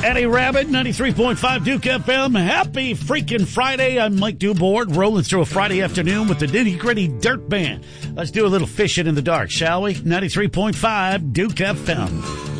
Eddie Rabbit, 93.5 Duke FM. Happy freaking Friday. I'm Mike Dubord, rolling through a Friday afternoon with the Nitty Gritty Dirt Band. Let's do a little fishing in the dark, shall we? 93.5 Duke FM.